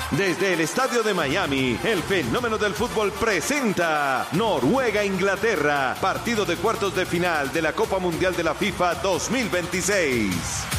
Desde el estadio de Miami, el fenómeno del fútbol presenta Noruega-Inglaterra, partido de cuartos de final de la Copa Mundial de la FIFA 2026.